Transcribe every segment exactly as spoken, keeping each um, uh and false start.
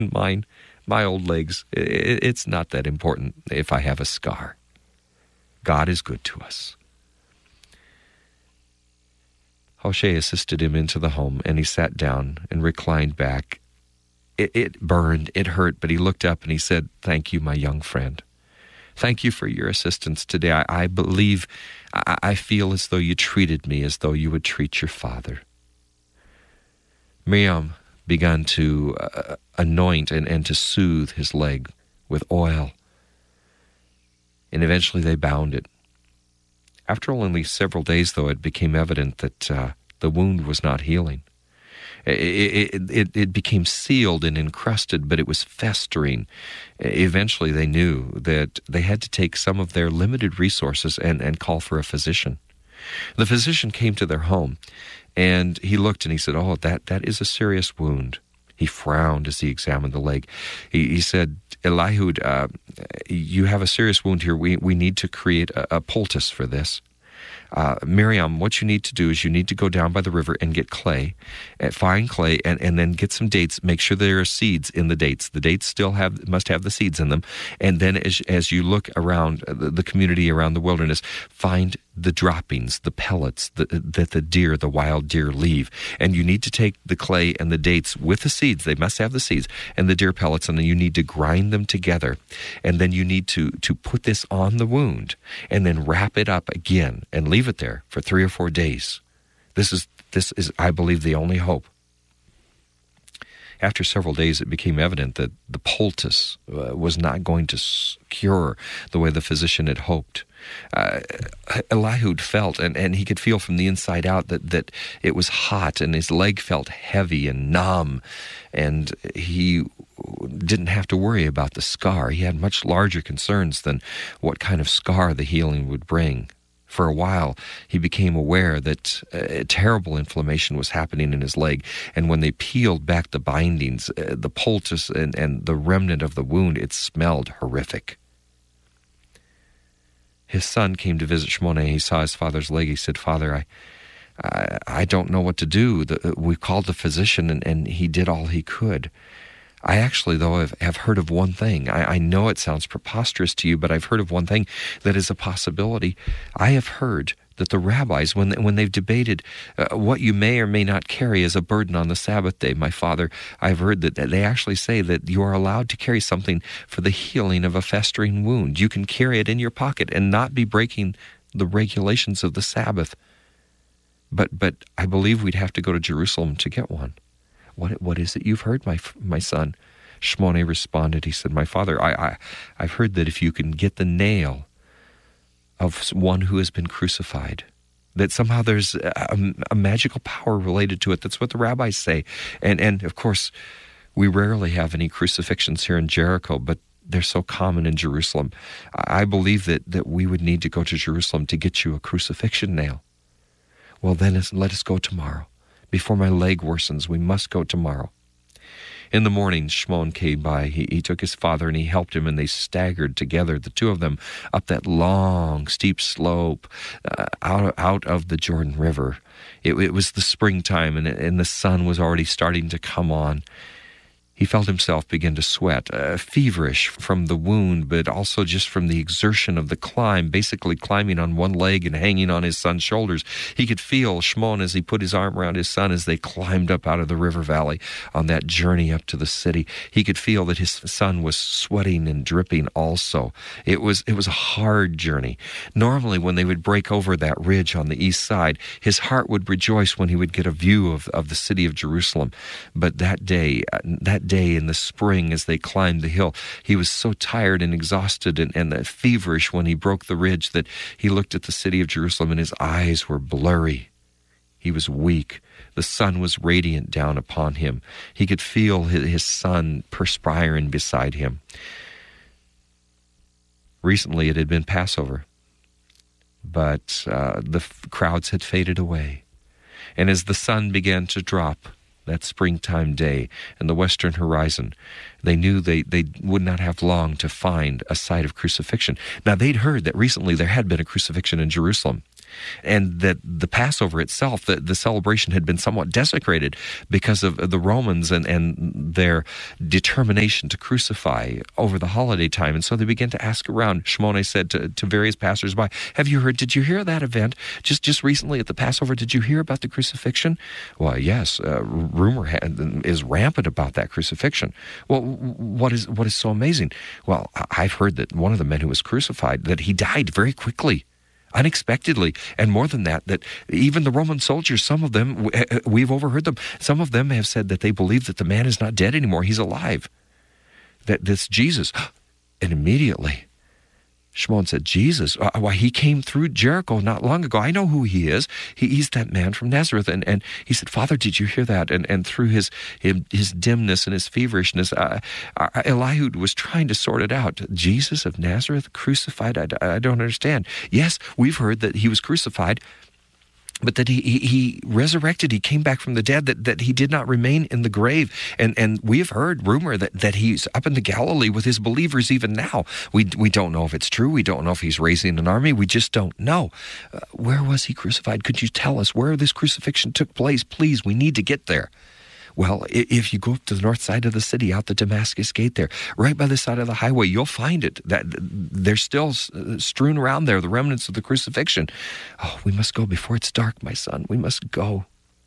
Mine, my old legs, it's not that important if I have a scar. God is good to us. Jose assisted him into the home, and he sat down and reclined back. It, it burned, it hurt, but he looked up and he said, "Thank you, my young friend. Thank you for your assistance today. I, I believe, I, I feel as though you treated me as though you would treat your father." Miriam began to uh, anoint and, and to soothe his leg with oil, and eventually they bound it. After only several days, though, it became evident that uh, the wound was not healing. It, it, it, it became sealed and encrusted, but it was festering. Eventually, they knew that they had to take some of their limited resources and, and call for a physician. The physician came to their home, and he looked and he said, "Oh, that, that is a serious wound." He frowned as he examined the leg. He, he said, "Eliud, uh, you have a serious wound here. We, we need to create a, a poultice for this. Uh, Miriam, what you need to do is you need to go down by the river and get clay, and find clay, and, and then get some dates. Make sure there are seeds in the dates. The dates still have must have the seeds in them. And then as, as you look around the, the community, around the wilderness, find the droppings, the pellets that the, the deer, the wild deer leave. And you need to take the clay and the dates with the seeds. They must have the seeds and the deer pellets, and then you need to grind them together. And then you need to, to put this on the wound and then wrap it up again and leave it there for three or four days. This is, this is, I believe, the only hope." After several days, it became evident that the poultice uh, was not going to cure the way the physician had hoped. Uh, Eliud felt, and, and he could feel from the inside out, that, that it was hot, and his leg felt heavy and numb, and he didn't have to worry about the scar. He had much larger concerns than what kind of scar the healing would bring. For a while, he became aware that uh, terrible inflammation was happening in his leg, and when they peeled back the bindings, uh, the poultice and, and the remnant of the wound, it smelled horrific. His son came to visit Shimon. He saw his father's leg. He said, "Father, I I, I don't know what to do. The, we called the physician, and, and he did all he could. I actually, though, have, have heard of one thing. I, I know it sounds preposterous to you, but I've heard of one thing that is a possibility. I have heard that the rabbis, when, when they've debated uh, what you may or may not carry as a burden on the Sabbath day, my father, I've heard that, that they actually say that you are allowed to carry something for the healing of a festering wound. You can carry it in your pocket and not be breaking the regulations of the Sabbath. But but I believe we'd have to go to Jerusalem to get one." What what is it you've heard, my my son?" Shimon responded. He said, "My father, I, I I've heard that if you can get the nail of one who has been crucified, that somehow there's a, a magical power related to it. That's what the rabbis say. And and of course, we rarely have any crucifixions here in Jericho, but they're so common in Jerusalem. I believe that that we would need to go to Jerusalem to get you a crucifixion nail." "Well, then let us go tomorrow. Before my leg worsens, we must go tomorrow." In the morning, Shimon came by. He, he took his father and he helped him, and they staggered together, the two of them, up that long, steep slope uh, out, out of the Jordan River. It, it was the springtime, and, and the sun was already starting to come on. He felt himself begin to sweat, uh, feverish from the wound, but also just from the exertion of the climb, basically climbing on one leg and hanging on his son's shoulders. He could feel Shimon as he put his arm around his son as they climbed up out of the river valley on that journey up to the city. He could feel that his son was sweating and dripping also. It was, it was a hard journey. Normally, when they would break over that ridge on the east side, his heart would rejoice when he would get a view of, of the city of Jerusalem. But that day, that day in the spring as they climbed the hill, he was so tired and exhausted and, and feverish when he broke the ridge that he looked at the city of Jerusalem and his eyes were blurry. He was weak. The sun was radiant down upon him. He could feel his, his son perspiring beside him. Recently it had been Passover, but uh, the f- crowds had faded away. And as the sun began to drop that springtime day in the western horizon, they knew they, they would not have long to find a site of crucifixion. Now, they'd heard that recently there had been a crucifixion in Jerusalem. And that the Passover itself, the, the celebration had been somewhat desecrated because of the Romans and, and their determination to crucify over the holiday time. And so they began to ask around. Shimon said to, to various passersby, have you heard, did you hear that event just, just recently at the Passover? Did you hear about the crucifixion? Well, yes, uh, rumor ha- is rampant about that crucifixion. Well, what is what is so amazing? Well, I've heard that one of the men who was crucified, that he died very quickly, unexpectedly, and more than that, that even the Roman soldiers, some of them, we've overheard them, some of them have said that they believe that the man is not dead anymore, he's alive, that this Jesus. And immediately, Shimon said, Jesus, why, he came through Jericho not long ago. I know who he is. He, he's that man from Nazareth. And, and he said, Father, did you hear that? And and through his his dimness and his feverishness, uh, Eliud was trying to sort it out. Jesus of Nazareth, crucified? I, I don't understand. Yes, we've heard that he was crucified, but that he, he he resurrected, he came back from the dead, that, that he did not remain in the grave. And and we have heard rumor that, that he's up in the Galilee with his believers even now. We we don't know if it's true. We don't know if he's raising an army. We just don't know. Uh, where was he crucified? Could you tell us where this crucifixion took place? Please, we need to get there. Well, if you go up to the north side of the city, out the Damascus Gate there, right by the side of the highway, you'll find it. That they're still strewn around there, the remnants of the crucifixion. Oh, we must go before it's dark, my son. We must go.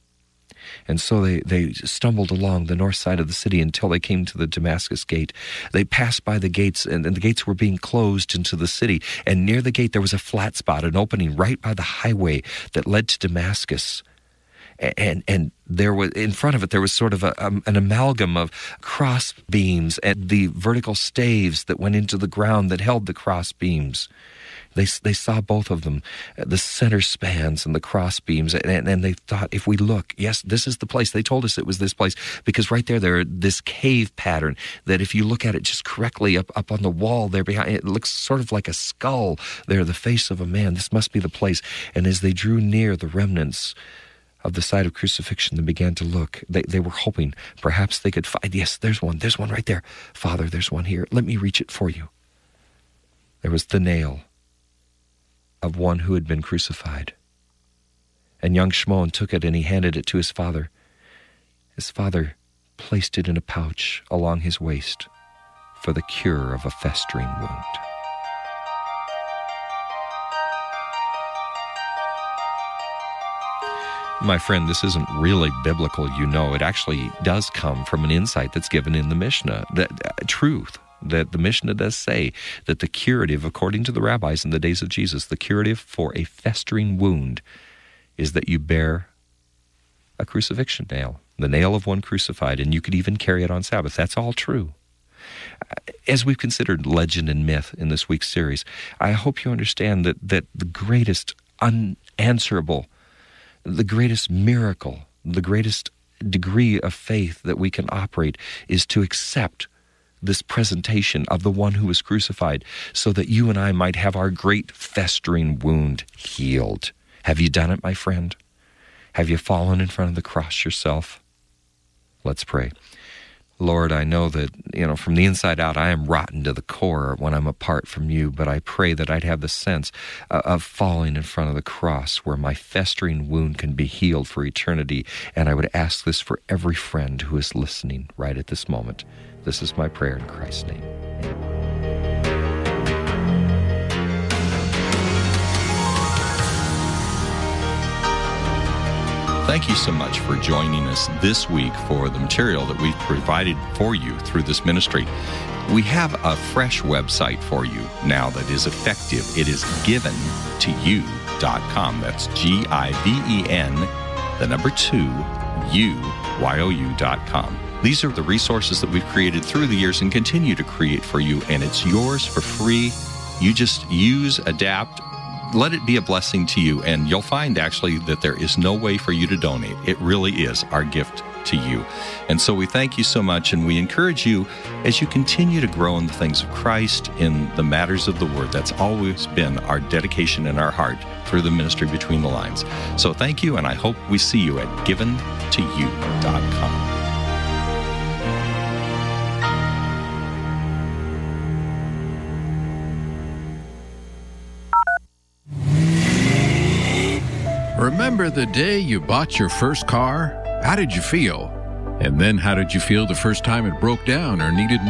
And so they, they stumbled along the north side of the city until they came to the Damascus Gate. They passed by the gates, and, and the gates were being closed into the city. And near the gate, there was a flat spot, an opening right by the highway that led to Damascus. And and there was, in front of it, there was sort of a, um, an amalgam of cross beams and the vertical staves that went into the ground that held the cross beams. They they saw both of them, the center spans and the cross beams, and, and they thought, if we look, yes, this is the place. They told us it was this place because right there, there this cave pattern that if you look at it just correctly up, up on the wall there behind, it looks sort of like a skull there, the face of a man. This must be the place. And as they drew near the remnants of the site of crucifixion, they began to look. They they were hoping perhaps they could find, yes, there's one, there's one right there. Father, there's one here. Let me reach it for you. There was the nail of one who had been crucified. And young Shimon took it and he handed it to his father. His father placed it in a pouch along his waist for the cure of a festering wound. My friend, this isn't really biblical, you know. It actually does come from an insight that's given in the Mishnah, that uh, truth, that the Mishnah does say that the curative, according to the rabbis in the days of Jesus, the curative for a festering wound is that you bear a crucifixion nail, the nail of one crucified, and you could even carry it on Sabbath. That's all true. As we've considered legend and myth in this week's series, I hope you understand that, that the greatest unanswerable the greatest miracle, the greatest degree of faith that we can operate is to accept this presentation of the one who was crucified so that you and I might have our great festering wound healed. Have you done it, my friend? Have you fallen in front of the cross yourself? Let's pray. Lord, I know that, you know, from the inside out, I am rotten to the core when I'm apart from you, but I pray that I'd have the sense uh, of falling in front of the cross where my festering wound can be healed for eternity. And I would ask this for every friend who is listening right at this moment. This is my prayer in Christ's name. Amen. Thank you so much for joining us this week for the material that we've provided for you through this ministry. We have a fresh website for you now that is effective. It is given to you dot com. That's G I V E N, the number two, U, Y O U dot com. These are the resources that we've created through the years and continue to create for you, and it's yours for free. You just use, adapt, let it be a blessing to you, and you'll find actually that there is no way for you to donate. It really is our gift to you. And so we thank you so much, and we encourage you as you continue to grow in the things of Christ, in the matters of the Word. That's always been our dedication in our heart through the ministry Between the Lines. So thank you, and I hope we see you at given to you dot com. Remember the day you bought your first car? How did you feel? And then how did you feel the first time it broke down or needed